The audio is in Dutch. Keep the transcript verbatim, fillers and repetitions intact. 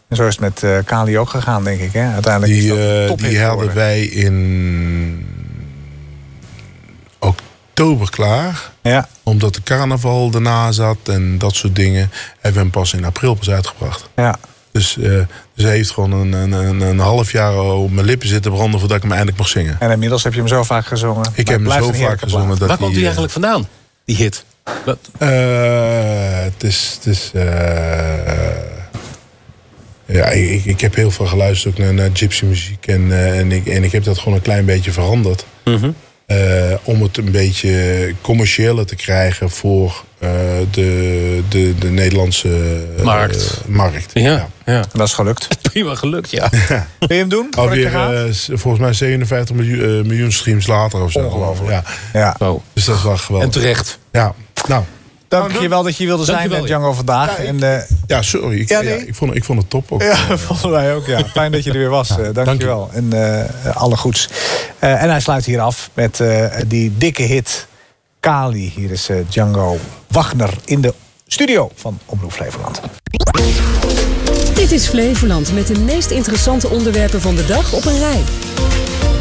En zo is het met uh, Kali ook gegaan, denk ik. Hè? Uiteindelijk die, is dat uh, die hadden wij in oktober klaar. Ja. Omdat de carnaval erna zat en dat soort dingen. Hebben we hem pas in april pas uitgebracht. Ja. Dus, uh, dus hij heeft gewoon een, een, een, een half jaar op mijn lippen zitten branden voordat ik hem eindelijk mag zingen. En inmiddels heb je hem zo vaak gezongen. Ik heb hem zo vaak gezongen. Dat Waar komt hij eigenlijk vandaan, die hit? Wat? Uh, het is... Het is uh, ja, ik, ik heb heel veel geluisterd ook naar, naar gypsy muziek. En, uh, en, ik, en ik heb dat gewoon een klein beetje veranderd. Mm-hmm. Uh, om het een beetje commerciëler te krijgen voor uh, de, de, de Nederlandse uh, markt. markt. Ja, ja. ja. Dat is gelukt. Prima gelukt, ja. ja. Wil je hem doen? Alweer uh, volgens mij zevenenvijftig miljoen, uh, miljoen streams later of zo. Ongelooflijk. Ja. Ja. Oh. Dus dat is wel geweldig. En terecht. Ja, nou. Dank je wel dat je wilde zijn met Django vandaag. Ja, ik, en, uh, ja sorry. Ik, ja, nee. ja, ik, vond, ik vond het top ook. Ja, vonden wij ook. Ja. Fijn dat je er weer was. Ja, uh, dank, dank je wel. En uh, alle goeds. Uh, en hij sluit hier af met uh, die dikke hit Kali. Hier is uh, Django Wagner in de studio van Omroep Flevoland. Dit is Flevoland met de meest interessante onderwerpen van de dag op een rij.